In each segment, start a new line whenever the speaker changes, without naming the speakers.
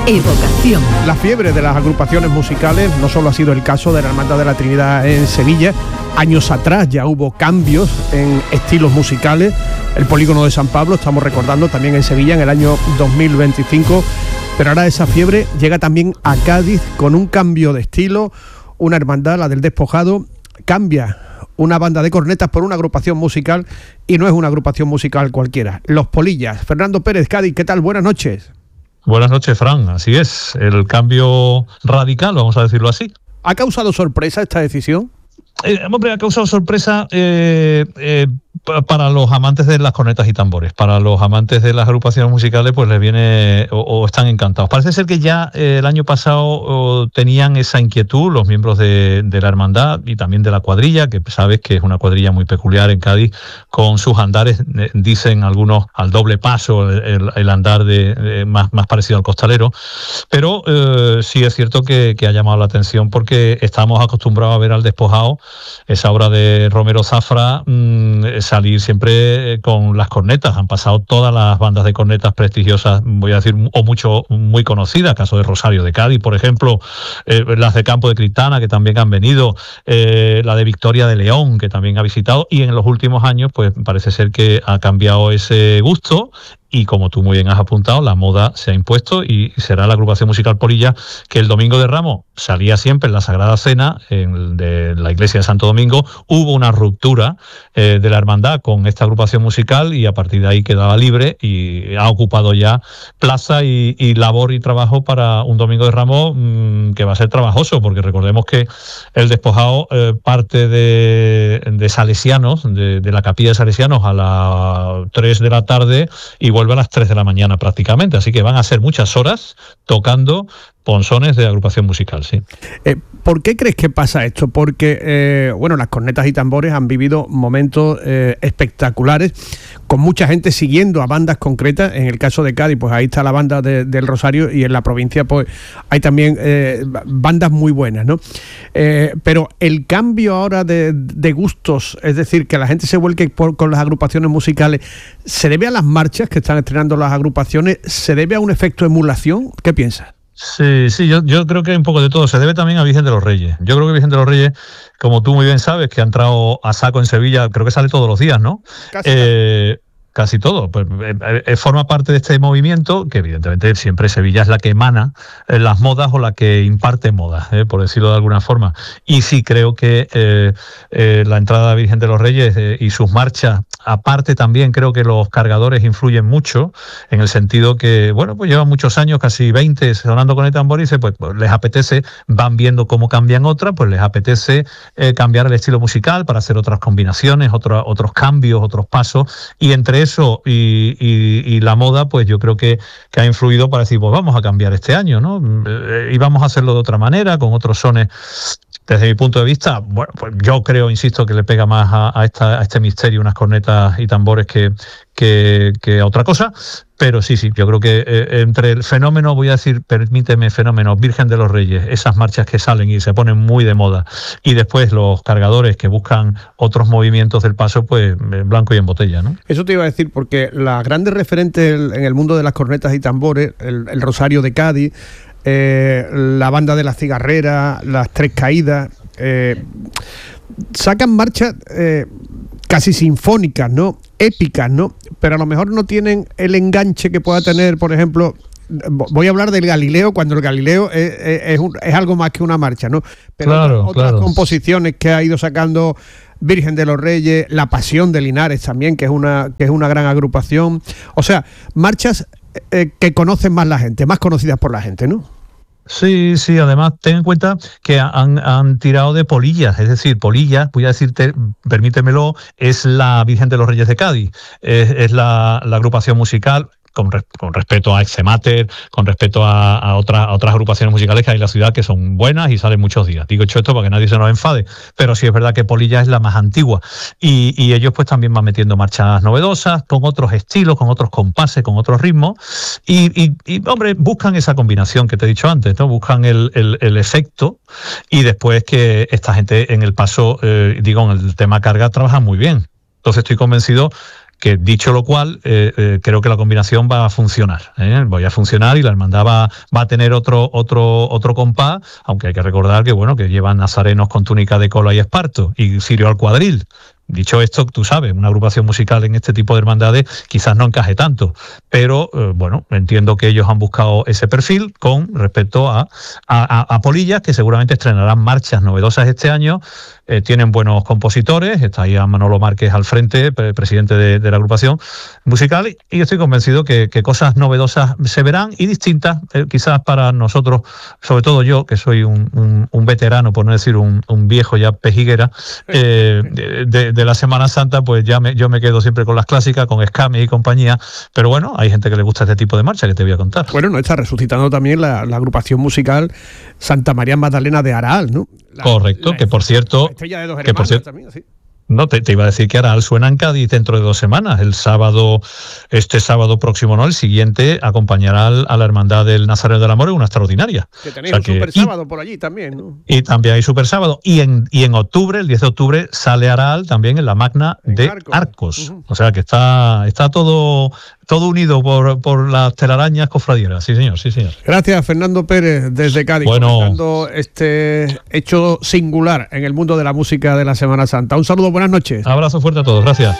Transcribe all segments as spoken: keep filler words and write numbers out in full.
Evocación.
La fiebre de las agrupaciones musicales no solo ha sido el caso de la Hermandad de la Trinidad en Sevilla. Años atrás ya hubo cambios en estilos musicales. El Polígono de San Pablo, estamos recordando, también en Sevilla en el año dos mil veinticinco. Pero ahora esa fiebre llega también a Cádiz con un cambio de estilo. Una hermandad, la del Despojado, cambia una banda de cornetas por una agrupación musical, y no es una agrupación musical cualquiera. Los Polillas. Fernando Pérez, Cádiz, ¿qué tal? Buenas noches.
Buenas noches, Fran. Así es, el cambio radical, vamos a decirlo así.
¿Ha causado sorpresa esta decisión?
Eh, hombre, ha causado sorpresa eh, eh, para los amantes de las cornetas y tambores. Para los amantes de las agrupaciones musicales, pues les viene o, o están encantados. Parece ser que ya eh, el año pasado o, tenían esa inquietud los miembros de, de la hermandad y también de la cuadrilla, que sabes que es una cuadrilla muy peculiar en Cádiz, con sus andares, eh, dicen algunos, al doble paso, el, el andar de, de más, más parecido al costalero. Pero eh, sí es cierto que, que ha llamado la atención, porque estamos acostumbrados a ver al Despojado, esa obra de Romero Zafra, mmm, salir siempre con las cornetas. Han pasado todas las bandas de cornetas prestigiosas, voy a decir, o mucho muy conocidas, caso de Rosario de Cádiz, por ejemplo, eh, las de Campo de Cristana, que también han venido, eh, la de Victoria de León, que también ha visitado, y en los últimos años pues parece ser que ha cambiado ese gusto. Y como tú muy bien has apuntado, la moda se ha impuesto y será la agrupación musical Polilla, que el Domingo de Ramos salía siempre en la Sagrada Cena en, de la iglesia de Santo Domingo. Hubo una ruptura eh, de la hermandad con esta agrupación musical, y a partir de ahí quedaba libre y ha ocupado ya plaza y, y labor y trabajo para un Domingo de Ramos mmm, que va a ser trabajoso, porque recordemos que el Despojado eh, parte de, de Salesianos, de, de la capilla de Salesianos a las tres de la tarde, y vuelve a las tres de la mañana prácticamente, así que van a ser muchas horas tocando ponzones de agrupación musical, sí.
Eh, ¿Por qué crees que pasa esto? Porque, eh, bueno, las cornetas y tambores han vivido momentos eh, espectaculares, con mucha gente siguiendo a bandas concretas. En el caso de Cádiz, pues ahí está la banda de, del Rosario, y en la provincia, pues hay también eh, bandas muy buenas, ¿no? Eh, pero el cambio ahora de, de gustos, es decir, que la gente se vuelque por, con las agrupaciones musicales, ¿se debe a las marchas que están estrenando las agrupaciones? ¿Se debe a un efecto emulación? ¿Qué piensas?
Sí, sí, yo, yo creo que un poco de todo. Se debe también a Virgen de los Reyes. Yo creo que Virgen de los Reyes, como tú muy bien sabes, que ha entrado a saco en Sevilla, creo que sale todos los días, ¿no?
Casi.
Eh, casi todo. Pues, eh, eh, forma parte de este movimiento, que evidentemente siempre Sevilla es la que emana eh, las modas, o la que imparte modas, eh, por decirlo de alguna forma. Y sí creo que eh, eh, la entrada de Virgen de los Reyes eh, y sus marchas, aparte también creo que los cargadores influyen mucho, en el sentido que, bueno, pues llevan muchos años, casi veinte, sonando con el tambor, y se, pues, pues les apetece, van viendo cómo cambian otras, pues les apetece eh, cambiar el estilo musical para hacer otras combinaciones, otro, otros cambios, otros pasos, y entre eso y, y, y la moda, pues yo creo que, que ha influido para decir, pues vamos a cambiar este año, ¿no? Eh, y vamos a hacerlo de otra manera, con otros sones. Desde mi punto de vista, bueno, pues yo creo, insisto, que le pega más a, a, esta, a este misterio unas cornetas y tambores que, que, que a otra cosa. Pero sí, sí, yo creo que eh, entre el fenómeno, voy a decir, permíteme, fenómeno Virgen de los Reyes, esas marchas que salen y se ponen muy de moda, y después los cargadores que buscan otros movimientos del paso, pues en blanco y en botella, ¿no?
Eso te iba a decir, porque las grandes referentes en el mundo de las cornetas y tambores, el, el Rosario de Cádiz, eh, la banda de la Cigarrera, las Tres Caídas, eh, sacan marchas eh, casi sinfónicas, ¿no? Épicas, ¿no? Pero a lo mejor no tienen el enganche que pueda tener, por ejemplo, voy a hablar del Galileo, cuando el Galileo es, es, es, un, es algo más que una marcha, ¿no? Pero
claro,
otras, otras
claro.
composiciones que ha ido sacando Virgen de los Reyes, La Pasión de Linares también, que es una, que es una gran agrupación. O sea, marchas eh, que conocen más la gente, más conocidas por la gente, ¿no?
Sí, sí, además ten en cuenta que han, han tirado de Polillas, es decir, Polillas, voy a decirte, permítemelo, es la Virgen de los Reyes de Cádiz, es, es la, la agrupación musical. Con, res, con respeto a Exemater, con respeto a, a, otra, a otras agrupaciones musicales que hay en la ciudad, que son buenas y salen muchos días. Digo hecho esto para que nadie se nos enfade, pero sí es verdad que Polilla es la más antigua, y, y ellos pues también van metiendo marchas novedosas, con otros estilos, con otros compases, con otros ritmos, y, y, y hombre, buscan esa combinación que te he dicho antes, ¿no? Buscan el, el, el efecto, y después que esta gente en el paso, eh, digo, en el tema carga trabaja muy bien. Entonces estoy convencido que dicho lo cual, eh, eh, creo que la combinación va a funcionar, ¿eh? Voy a funcionar y la hermandad va, va a tener otro, otro, otro compás, aunque hay que recordar que bueno, que llevan nazarenos con túnica de cola y esparto y cirio al cuadril. Dicho esto, tú sabes, una agrupación musical en este tipo de hermandades quizás no encaje tanto, pero eh, bueno, entiendo que ellos han buscado ese perfil con respecto a, a, a Polillas, que seguramente estrenarán marchas novedosas este año. Eh, tienen buenos compositores, está ahí a Manolo Márquez al frente, pre presidente de, de la agrupación musical, y, y estoy convencido que, que cosas novedosas se verán y distintas, eh, quizás para nosotros, sobre todo yo, que soy un, un, un veterano, por no decir un, un viejo ya pejiguera, eh, de, de, de la Semana Santa, pues ya me, yo me quedo siempre con las clásicas, con Escame y compañía, pero bueno, hay gente que le gusta este tipo de marcha que te voy a contar.
Bueno, no está resucitando también la, la agrupación musical Santa María Magdalena de Araal, ¿no? La,
Correcto,
la,
que por cierto,
de dos
que por cierto
también, ¿sí?
No, te, te iba a decir que Araal suena en Cádiz dentro de dos semanas. El sábado, este sábado próximo, no, el siguiente, acompañará al, a la Hermandad del Nazareno del Amor en una extraordinaria.
Que tenéis o sea un que, super sábado y, por allí también, ¿no?
Y también hay super sábado. Y en, y en octubre, el diez de octubre, sale Araal también en la Magna en de Arcos. Arcos. Uh-huh. O sea que está, está todo, todo unido por, por las telarañas cofradieras. Sí, señor, sí, señor.
Gracias, Fernando Pérez, desde Cádiz,
bueno,
comentando este hecho singular en el mundo de la música de la Semana Santa. Un saludo, buenas noches.
Abrazo fuerte a todos, gracias.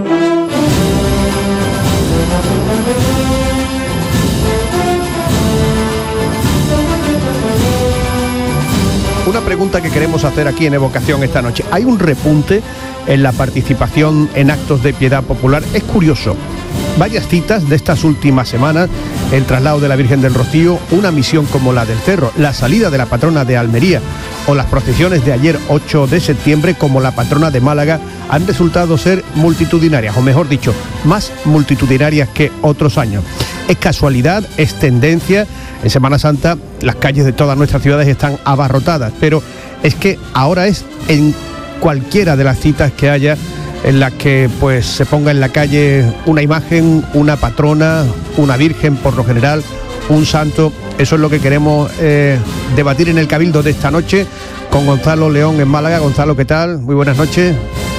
Una pregunta que queremos hacer aquí en Evocación esta noche. ¿Hay un repunte en la participación en actos de piedad popular? Es curioso. Varias citas de estas últimas semanas, el traslado de la Virgen del Rocío, una misión como la del Cerro, la salida de la patrona de Almería o las procesiones de ayer ocho de septiembre como la patrona de Málaga han resultado ser multitudinarias, o mejor dicho, más multitudinarias que otros años. ¿Es casualidad? ¿Es tendencia? En Semana Santa las calles de todas nuestras ciudades están abarrotadas, pero es que ahora es en cualquiera de las citas que haya en las que pues se ponga en la calle una imagen, una patrona, una virgen por lo general, un santo. Eso es lo que queremos eh, debatir en el Cabildo de esta noche con Gonzalo León en Málaga. Gonzalo, ¿qué tal? Muy buenas noches.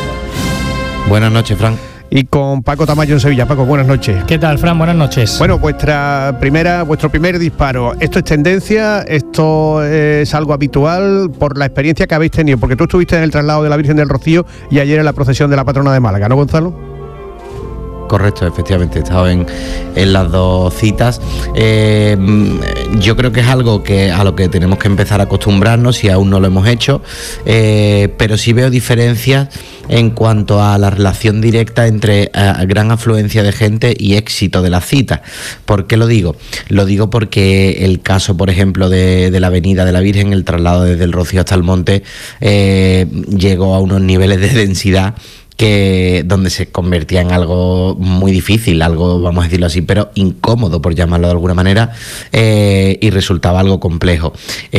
Buenas noches, Fran.
Y con Paco Tamayo en Sevilla. Paco, buenas noches.
¿Qué tal, Fran? Buenas noches.
Bueno, vuestra primera, vuestro primer disparo. ¿Esto es tendencia? ¿Esto es algo habitual por la experiencia que habéis tenido? Porque tú estuviste en el traslado de la Virgen del Rocío y ayer en la procesión de la patrona de Málaga, ¿no, Gonzalo?
Correcto, efectivamente, he estado en, en las dos citas. Eh, yo creo que es algo que a lo que tenemos que empezar a acostumbrarnos si aún no lo hemos hecho, eh, pero sí veo diferencias en cuanto a la relación directa entre eh, gran afluencia de gente y éxito de las citas. ¿Por qué lo digo? Lo digo porque el caso, por ejemplo, de, de la Avenida de la Virgen, el traslado desde el Rocío hasta el Monte, eh, llegó a unos niveles de densidad que donde se convertía en algo muy difícil, algo, vamos a decirlo así, pero incómodo, por llamarlo de alguna manera, eh, y resultaba algo complejo.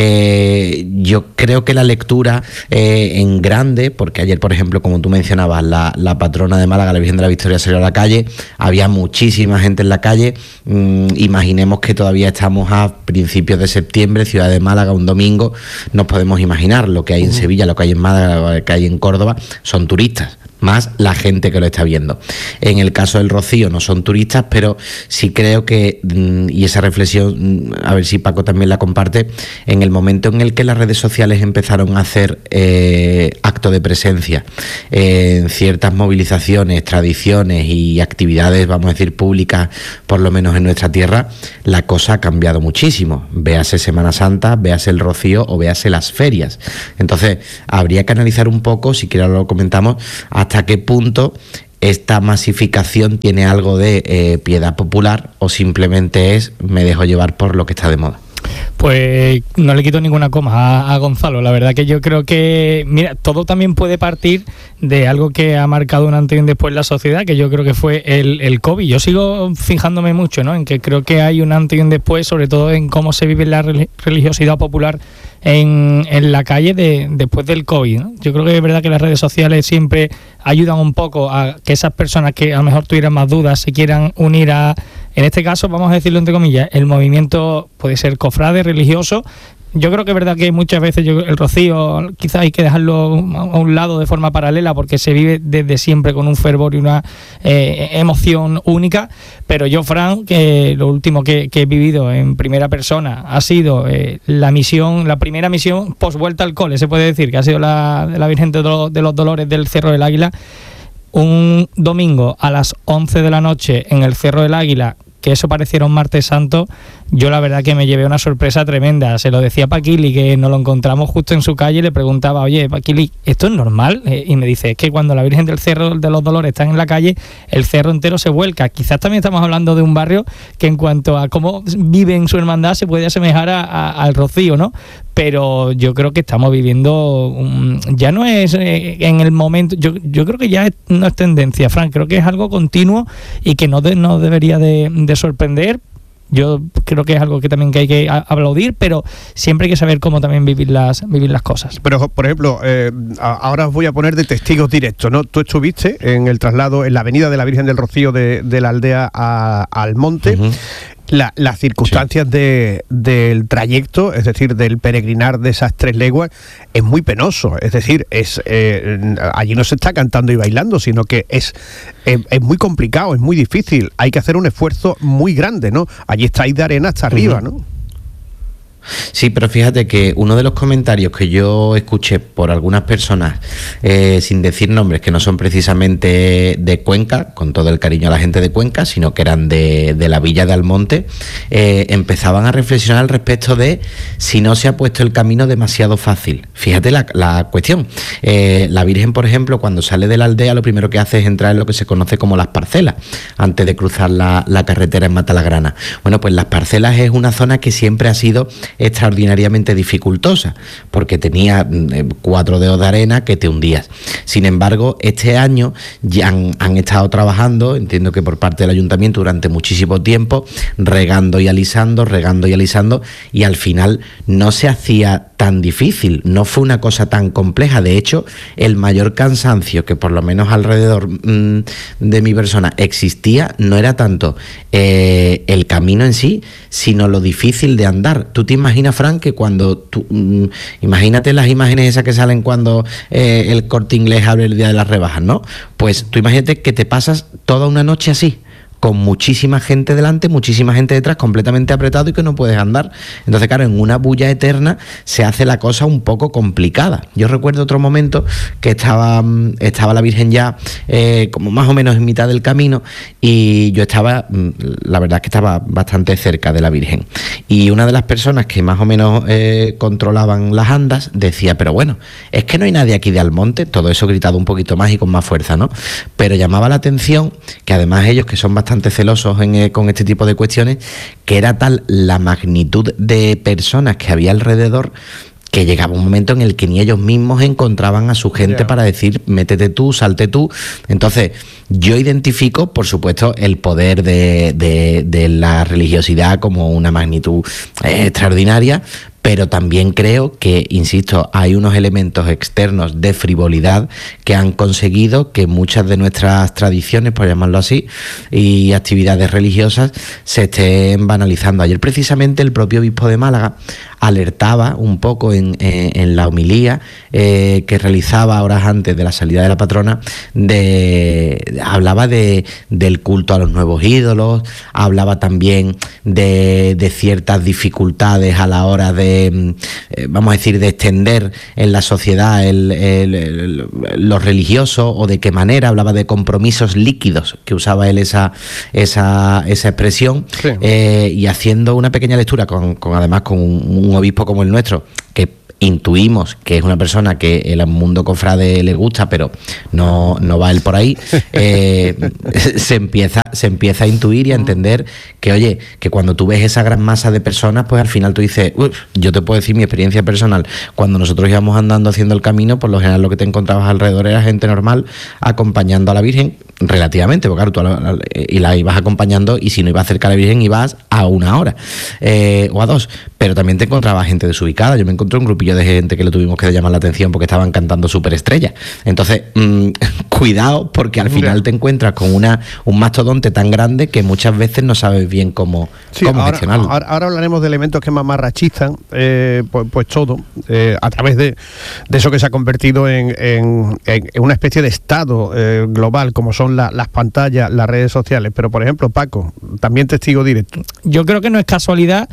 Eh, yo creo que la lectura eh, en grande, porque ayer, por ejemplo, como tú mencionabas, la, la patrona de Málaga, la Virgen de la Victoria, salió a la calle, había muchísima gente en la calle. Mm, imaginemos que todavía estamos a principios de septiembre, ciudad de Málaga, un domingo, nos podemos imaginar lo que hay en Sevilla, lo que hay en Málaga, lo que hay en Córdoba, son turistas, más la gente que lo está viendo. En el caso del Rocío no son turistas, pero sí creo que, y esa reflexión, a ver si Paco también la comparte, en el momento en el que las redes sociales empezaron a hacer eh, acto de presencia eh, en ciertas movilizaciones, tradiciones y actividades, vamos a decir, públicas, por lo menos en nuestra tierra, la cosa ha cambiado muchísimo. Véase Semana Santa, véase el Rocío o véase las ferias. Entonces, habría que analizar un poco, si quiero lo comentamos, hasta hasta qué punto esta masificación tiene algo de eh, piedad popular o simplemente es me dejo llevar por lo que está de moda.
Pues no le quito ninguna coma a, a Gonzalo. La verdad que yo creo que, mira, todo también puede partir de algo que ha marcado un antes y un después en la sociedad, que yo creo que fue el, el COVID. Yo sigo fijándome mucho, ¿no?, en que creo que hay un antes y un después, sobre todo en cómo se vive la religiosidad popular en, en la calle de, después del COVID, ¿no? Yo creo que es verdad que las redes sociales siempre ayudan un poco a que esas personas que a lo mejor tuvieran más dudas se quieran unir a, en este caso, vamos a decirlo entre comillas, el movimiento puede ser cofrade, religioso, yo creo que es verdad que muchas veces yo, el rocío quizás hay que dejarlo a un lado de forma paralela porque se vive desde siempre con un fervor y una eh, emoción única, pero yo, Fran, que lo último que, que he vivido en primera persona ha sido eh, la misión, la primera misión post vuelta al cole, se puede decir, que ha sido la de la Virgen de los, de los Dolores del Cerro del Águila, un domingo a las once de la noche en el Cerro del Águila, que eso pareciera un martes santo. Yo la verdad que me llevé una sorpresa tremenda. Se lo decía a Paquili, que nos lo encontramos justo en su calle, y le preguntaba, oye, Paquili, ¿esto es normal? Eh, y me dice, es que cuando la Virgen del Cerro de los Dolores está en la calle, el cerro entero se vuelca. Quizás también estamos hablando de un barrio que en cuanto a cómo vive en su hermandad se puede asemejar a, a, al Rocío, ¿no? Pero yo creo que estamos viviendo, un, ya no es eh, en el momento, yo, yo creo que ya es, no es tendencia, Fran, creo que es algo continuo y que no, de, no debería de, de sorprender. Yo creo que es algo que también que hay que aplaudir, pero siempre hay que saber cómo también vivir las vivir las cosas.
Pero, por ejemplo, eh, ahora os voy a poner de testigos directos, ¿no? Tú estuviste en el traslado en la avenida de la Virgen del Rocío de, de la aldea a, al monte. Uh-huh. La, las circunstancias sí. de, del trayecto, es decir, del peregrinar de esas tres leguas, es muy penoso. Es decir, es eh, allí no se está cantando y bailando, sino que es, es, es muy complicado, es muy difícil. Hay que hacer un esfuerzo muy grande, ¿no? Allí estáis de arena hasta uh-huh. arriba, ¿no?
Sí, pero fíjate que uno de los comentarios que yo escuché por algunas personas, eh, sin decir nombres, que no son precisamente de Cuenca, con todo el cariño a la gente de Cuenca, sino que eran de, de la villa de Almonte, eh, empezaban a reflexionar al respecto de si no se ha puesto el camino demasiado fácil. Fíjate la, la cuestión. Eh, la Virgen, por ejemplo, cuando sale de la aldea, lo primero que hace es entrar en lo que se conoce como las parcelas, antes de cruzar la, la carretera en Matalagrana. Bueno, pues las parcelas es una zona que siempre ha sido extraordinariamente dificultosa, porque tenía eh, cuatro dedos de arena que te hundías. Sin embargo, este año ya han, han estado trabajando, entiendo que por parte del ayuntamiento, durante muchísimo tiempo, regando y alisando, regando y alisando, y al final no se hacía tan difícil, no fue una cosa tan compleja. De hecho, el mayor cansancio que por lo menos alrededor mmm, de mi persona existía no era tanto eh, el camino en sí, sino lo difícil de andar. Tú te imaginas, Fran, que cuando tú, mmm, imagínate las imágenes esas que salen cuando eh, el Corte Inglés abre el día de las rebajas, ¿no? Pues tú imagínate que te pasas toda una noche así, con muchísima gente delante, muchísima gente detrás, completamente apretado y que no puedes andar. Entonces, claro, en una bulla eterna se hace la cosa un poco complicada. Yo recuerdo otro momento que estaba, estaba la Virgen ya eh, como más o menos en mitad del camino, y yo estaba, la verdad es que estaba bastante cerca de la Virgen. Y una de las personas que más o menos eh, controlaban las andas decía, pero bueno, es que no hay nadie aquí de Almonte, todo eso gritado un poquito más y con más fuerza, ¿no? Pero llamaba la atención que además ellos, que son bastante celosos en, eh, con este tipo de cuestiones, que era tal la magnitud de personas que había alrededor que llegaba un momento en el que ni ellos mismos encontraban a su gente yeah. para decir, métete tú, salte tú. Entonces, yo identifico, por supuesto, el poder de, de, de la religiosidad como una magnitud eh, extraordinaria, pero también creo que, insisto, hay unos elementos externos de frivolidad que han conseguido que muchas de nuestras tradiciones, por llamarlo así, y actividades religiosas se estén banalizando. Ayer precisamente el propio obispo de Málaga alertaba un poco en, en, en la homilía eh, que realizaba horas antes de la salida de la patrona, de, hablaba de, del culto a los nuevos ídolos, hablaba también de, de ciertas dificultades a la hora de Eh, vamos a decir, de extender en la sociedad el, el, el, lo religioso, o de qué manera. Hablaba de compromisos líquidos, que usaba él esa esa, esa expresión, sí. eh, y haciendo una pequeña lectura con, con además con un, un obispo como el nuestro, que intuimos que es una persona que el mundo cofrade le gusta, pero no, no va él por ahí, eh, se empieza se empieza a intuir y a entender que, oye, que cuando tú ves esa gran masa de personas, pues al final tú dices, uff, yo te puedo decir mi experiencia personal, cuando nosotros íbamos andando haciendo el camino, por lo general lo que te encontrabas alrededor era gente normal acompañando a la Virgen, relativamente, porque claro, tú a la, a la, y la ibas acompañando, y si no ibas cerca a la Virgen ibas a una hora eh, o a dos, pero también te encontrabas gente desubicada. Yo me encontré encontré un grupillo de gente que le tuvimos que llamar la atención porque estaban cantando Superestrella. Entonces, mmm, cuidado, porque al final te encuentras con una un mastodonte tan grande que muchas veces no sabes bien cómo,
sí,
cómo
ahora,
gestionarlo.
Ahora, ahora hablaremos de elementos que más mamarrachistan, eh, pues, pues todo, eh, a través de, de eso que se ha convertido en, en, en una especie de estado eh, global, como son la, las pantallas, las redes sociales. Pero, por ejemplo, Paco, también testigo directo.
Yo creo que no es casualidad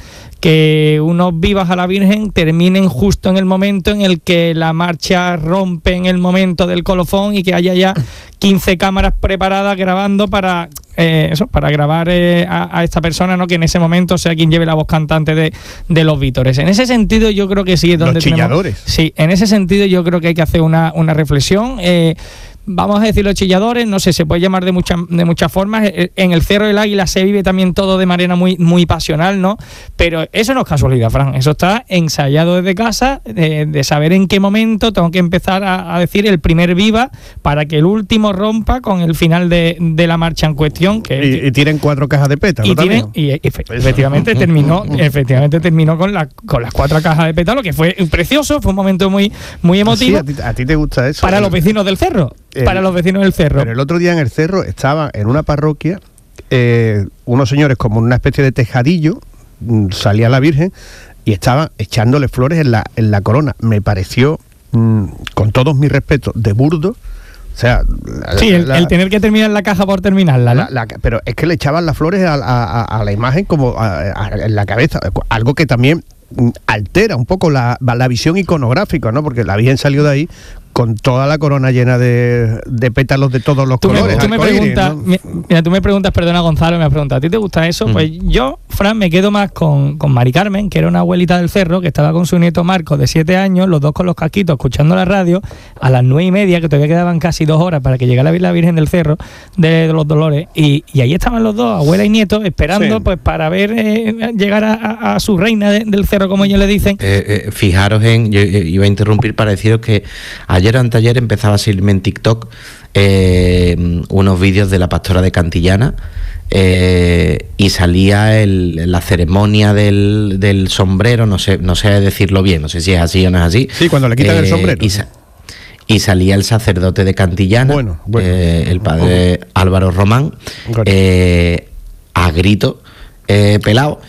que unos vivas a la Virgen terminen justo en el momento en el que la marcha rompe en el momento del colofón y que haya ya quince cámaras preparadas grabando para eh, eso, para grabar eh, a, a esta persona, ¿no? Que en ese momento sea quien lleve la voz cantante de, de los vítores. En ese sentido yo creo que sí es donde
los chilladores.
Tenemos, sí, en ese sentido yo creo que hay que hacer una, una reflexión. Eh, Vamos a decir los chilladores, no sé, se puede llamar de muchas de muchas formas. En el Cerro del Águila se vive también todo de manera muy muy pasional, ¿no? Pero eso no es casualidad, Fran. Eso está ensayado desde casa, de, de saber en qué momento tengo que empezar a, a decir el primer viva para que el último rompa con el final de, de la marcha en cuestión. Que,
y, y tienen cuatro cajas de pétalos.
Y, tienen, y efectivamente terminó efectivamente terminó con, la, con las cuatro cajas de pétalos, que fue precioso, fue un momento muy, muy emotivo.
Sí, a, ti, a ti te gusta eso.
Para los vecinos del Cerro. El, para los vecinos del Cerro.
Pero el otro día en el Cerro estaba en una parroquia eh, unos señores como una especie de tejadillo, salía la Virgen y estaban echándole flores en la, en la corona. Me pareció, mmm, con todos mis respetos, de burdo. O sea,
sí, el, la, el tener que terminar la caja por terminarla, ¿no?
La, la, pero es que le echaban las flores a, a, a la imagen como a, a, en la cabeza, algo que también altera un poco la, la visión iconográfica, ¿no? Porque la Virgen salió de ahí con toda la corona llena de, de pétalos de todos los
tú
colores.
Me, tú, me preguntas, ¿no? Mira, tú me preguntas, perdona Gonzalo, me has preguntado, ¿a ti te gusta eso? Mm. Pues yo, Fran, me quedo más con, con Mari Carmen, que era una abuelita del Cerro, que estaba con su nieto Marco, de siete años, los dos con los casquitos, escuchando la radio, a las nueve y media, que todavía quedaban casi dos horas para que llegara la Virgen del Cerro, de, de los Dolores, y, y ahí estaban los dos, abuela y nieto, esperando sí. pues para ver eh, llegar a, a, a su reina de, del Cerro, como ellos le dicen.
Eh, eh, fijaros en, yo, yo iba a interrumpir para deciros que ayer o anteayer empezaba a seguirme en TikTok eh, unos vídeos de la pastora de Cantillana eh, y salía el, la ceremonia del, del sombrero, no sé, no sé decirlo bien, no sé si es así o no es así.
Sí, cuando le quitan eh, el sombrero.
Y, sa- y salía el sacerdote de Cantillana,
bueno, bueno.
Eh, el padre uh-huh. Álvaro Román, eh, a grito eh, pelado,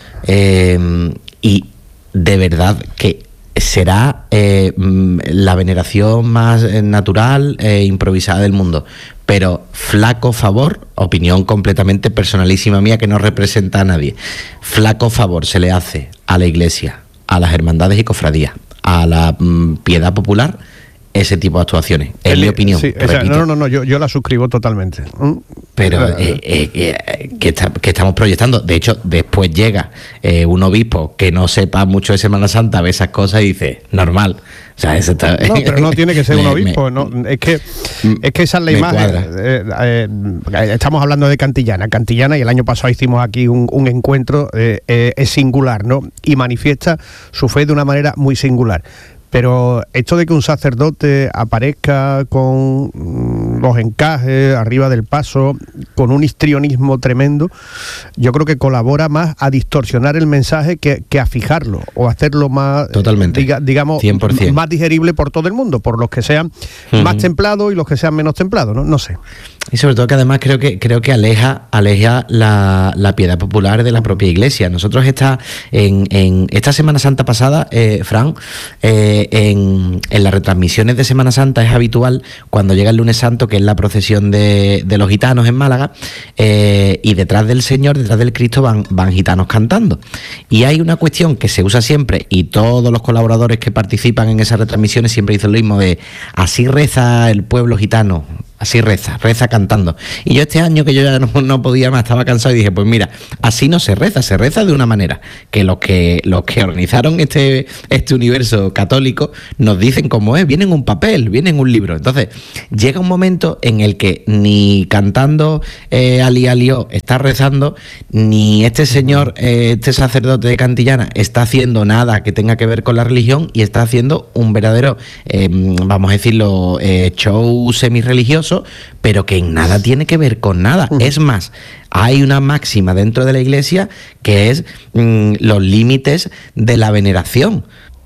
eh, y de verdad que será eh, la veneración más natural e improvisada del mundo, pero flaco favor, opinión completamente personalísima mía que no representa a nadie, flaco favor se le hace a la Iglesia, a las hermandades y cofradías, a la mm, piedad popular, ese tipo de actuaciones, es mi opinión.
Sí, o sea, no, no, no, yo, yo la suscribo totalmente.
Pero eh, eh, eh, que, está, que estamos proyectando. De hecho, después llega eh, un obispo que no sepa mucho de Semana Santa, ve esas cosas y dice, normal. O sea, eso está,
no, pero no tiene que ser un obispo. Me, no, es que es que esa es la imagen. Eh, eh, estamos hablando de Cantillana. Cantillana, y el año pasado hicimos aquí un, un encuentro, eh, eh, es singular, ¿no? Y manifiesta su fe de una manera muy singular. Pero esto de que un sacerdote aparezca con los encajes arriba del paso, con un histrionismo tremendo, yo creo que colabora más a distorsionar el mensaje que, que a fijarlo o hacerlo más,
totalmente,
diga, digamos,
cien por ciento.
Más digerible por todo el mundo, por los que sean uh-huh. más templados y los que sean menos templados, ¿no? No sé.
Y sobre todo que además creo que creo que aleja aleja la, la piedad popular de la propia Iglesia. Nosotros esta en, en esta Semana Santa pasada, eh, Fran, eh, en, en las retransmisiones de Semana Santa es habitual cuando llega el lunes santo, que es la procesión de, de los gitanos en Málaga, eh, y detrás del Señor, detrás del Cristo van, van gitanos cantando. Y hay una cuestión que se usa siempre, y todos los colaboradores que participan en esas retransmisiones siempre dicen lo mismo, de así reza el pueblo gitano. Así reza, reza cantando. Y yo este año que yo ya no, no podía más, estaba cansado y dije, pues mira, así no se reza, se reza de una manera que los que los que organizaron este, este universo católico nos dicen cómo es, viene en un papel, viene en un libro. Entonces, llega un momento en el que ni cantando eh, Ali Alió está rezando, ni este señor, eh, este sacerdote de Cantillana está haciendo nada que tenga que ver con la religión y está haciendo un verdadero, eh, vamos a decirlo, eh, show semi-religioso, pero que en nada tiene que ver con nada. Uh-huh. Es más, hay una máxima dentro de la Iglesia que es mmm, los límites de la veneración.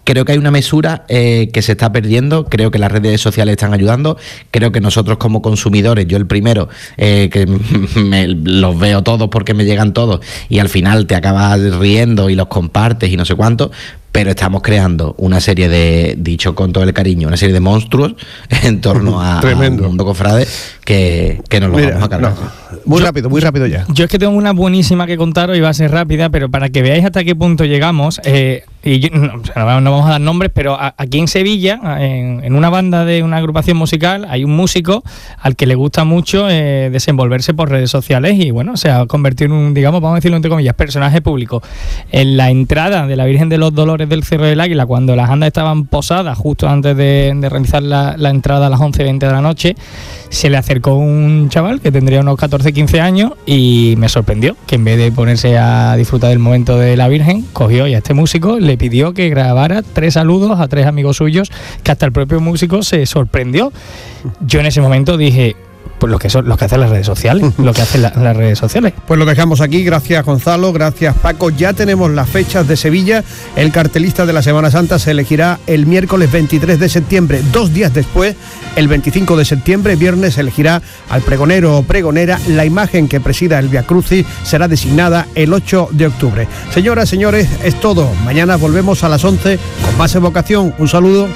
creo que hay una mesura eh, que se está perdiendo, creo que las redes sociales están ayudando, creo que nosotros como consumidores, yo el primero, eh, que me, los veo todos porque me llegan todos y al final te acabas riendo y los compartes y no sé cuánto, pero estamos creando una serie de, dicho con todo el cariño, una serie de monstruos en torno a, a un mundo cofrade que, que nos lo Mira, vamos a cargar.
No. Muy
yo,
rápido, muy rápido ya.
Yo es que tengo una buenísima que contaros y va a ser rápida, pero para que veáis hasta qué punto llegamos, eh, y yo, no, no vamos a dar nombres, pero a, aquí en Sevilla, en, en una banda de una agrupación musical, hay un músico al que le gusta mucho eh, desenvolverse por redes sociales y bueno, se ha convertido en un, digamos, vamos a decirlo entre comillas, personaje público. En la entrada de la Virgen de los Dolores del Cerro del Águila, cuando las andas estaban posadas justo antes de, de realizar la, la entrada a las once y veinte de la noche, se le acercó un chaval que tendría unos catorce quince años y me sorprendió que en vez de ponerse a disfrutar del momento de la Virgen, cogió y a este músico le pidió que grabara tres saludos a tres amigos suyos, que hasta el propio músico se sorprendió. Yo en ese momento dije, pues lo que son, lo que hacen las redes sociales, lo que hacen la, las redes sociales.
Pues lo dejamos aquí, gracias Gonzalo, gracias Paco. Ya tenemos las fechas de Sevilla. El cartelista de la Semana Santa se elegirá el miércoles veintitrés de septiembre. Dos días después, el veinticinco de septiembre, viernes, se elegirá al pregonero o pregonera. La imagen que presida el Via Crucis será designada el ocho de octubre. Señoras, señores, es todo. Mañana volvemos a las once con más evocación. Un saludo.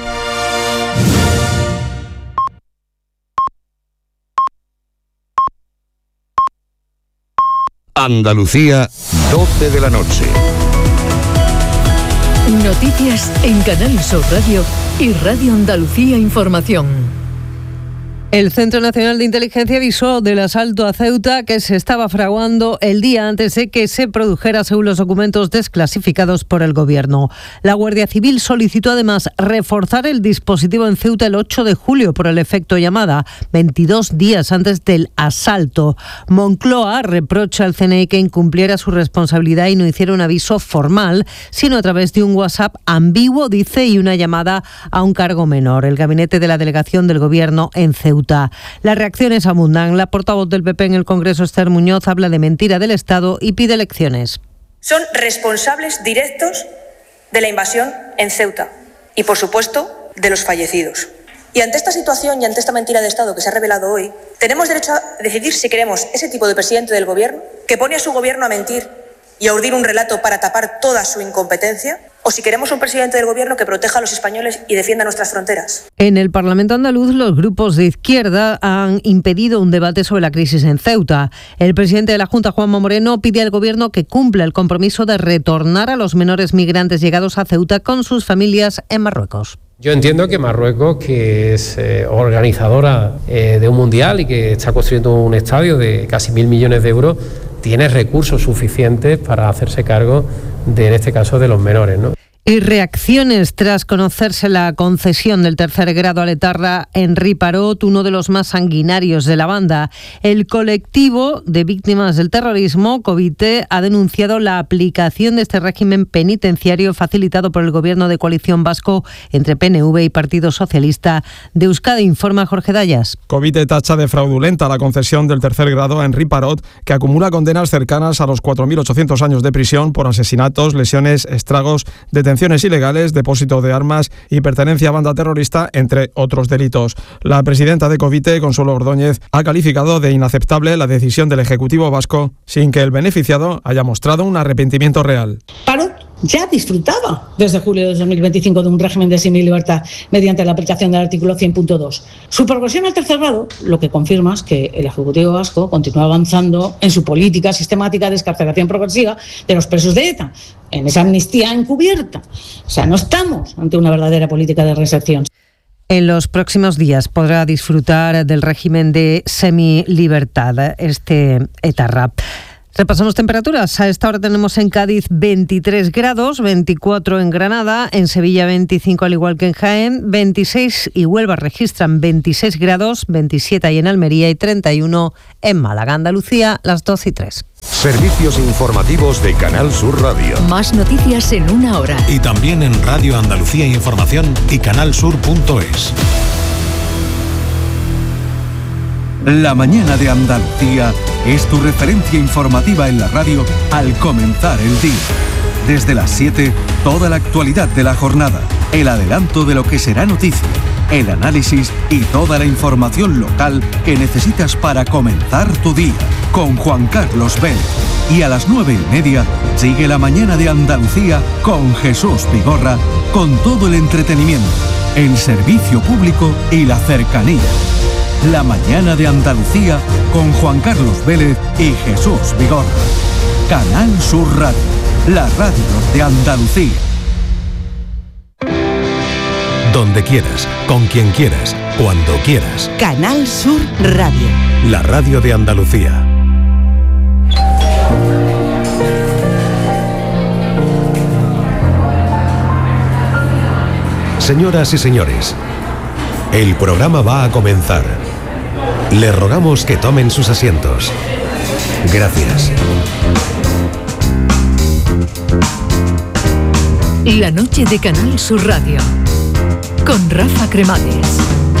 Andalucía, doce de la noche.
Noticias en Canal Sur Radio y Radio Andalucía Información.
El Centro Nacional de Inteligencia avisó del asalto a Ceuta que se estaba fraguando el día antes de que se produjera, según los documentos desclasificados por el Gobierno. La Guardia Civil solicitó además reforzar el dispositivo en Ceuta el ocho de julio por el efecto llamada, veintidós días antes del asalto. Moncloa reprocha al C N I que incumpliera su responsabilidad y no hiciera un aviso formal, sino a través de un WhatsApp ambiguo, dice, y una llamada a un cargo menor. El gabinete de la delegación del Gobierno en Ceuta. Las reacciones abundan. La portavoz del P P en el Congreso, Esther Muñoz, habla de mentira del Estado y pide elecciones.
Son responsables directos de la invasión en Ceuta y, por supuesto, de los fallecidos. Y ante esta situación y ante esta mentira de Estado que se ha revelado hoy, tenemos derecho a decidir si queremos ese tipo de presidente del Gobierno que pone a su Gobierno a mentir y a urdir un relato para tapar toda su incompetencia, o si queremos un presidente del Gobierno que proteja a los españoles y defienda nuestras fronteras.
En el Parlamento andaluz, los grupos de izquierda han impedido un debate sobre la crisis en Ceuta. El presidente de la Junta, Juanma Moreno, pide al Gobierno que cumpla el compromiso de retornar a los menores migrantes llegados a Ceuta con sus familias en Marruecos.
Yo entiendo que Marruecos, que es eh, organizadora eh, de un mundial y que está construyendo un estadio de casi mil millones de euros, tiene recursos suficientes para hacerse cargo de, en este caso, de los menores, ¿no?
Y reacciones tras conocerse la concesión del tercer grado a l'Etarra en Riparot, uno de los más sanguinarios de la banda. El colectivo de víctimas del terrorismo, Covite, ha denunciado la aplicación de este régimen penitenciario facilitado por el gobierno de coalición vasco entre P N V y Partido Socialista de Euskadi, informa Jorge Dayas.
Covite tacha de fraudulenta la concesión del tercer grado en Riparot, que acumula condenas cercanas a los cuatro mil ochocientos años de prisión por asesinatos, lesiones, estragos, detenciones ilegales, depósito de armas y pertenencia a banda terrorista, entre otros delitos. La presidenta de Covite, Consuelo Ordóñez, ha calificado de inaceptable la decisión del Ejecutivo vasco sin que el beneficiado haya mostrado un arrepentimiento real.
Parot ya disfrutaba desde julio de dos mil veinticinco de un régimen de semilibertad mediante la aplicación del artículo cien punto dos. Su progresión al tercer grado lo que confirma es que el Ejecutivo vasco continúa avanzando en su política sistemática de excarcelación progresiva de los presos de ETA, en esa amnistía encubierta. O sea, no estamos ante una verdadera política de reinserción.
En los próximos días podrá disfrutar del régimen de semilibertad este etarra. Repasamos temperaturas. A esta hora tenemos en Cádiz veintitrés grados, veinticuatro en Granada, en Sevilla veinticinco al igual que en Jaén, veintiséis y Huelva registran veintiséis grados, veintisiete ahí en Almería y treinta y uno en Málaga. Andalucía, las doce y tres.
Servicios informativos de Canal Sur Radio.
Más noticias en una hora.
Y también en Radio Andalucía Información y canalsur punto es.
La mañana de Andalucía es tu referencia informativa en la radio al comenzar el día. Desde las siete, toda la actualidad de la jornada, el adelanto de lo que será noticia, el análisis y toda la información local que necesitas para comenzar tu día, con Juan Carlos Vélez. Y a las nueve y media, sigue la mañana de Andalucía con Jesús Vigorra, con todo el entretenimiento, el servicio público y la cercanía. La mañana de Andalucía con Juan Carlos Vélez y Jesús Vigorra. Canal Sur Radio, la radio de Andalucía.
Donde quieras, con quien quieras, cuando quieras.
Canal Sur Radio.
La radio de Andalucía. Señoras y señores, el programa va a comenzar. Les rogamos que tomen sus asientos. Gracias.
La noche de Canal Sur Radio con Rafa Cremades.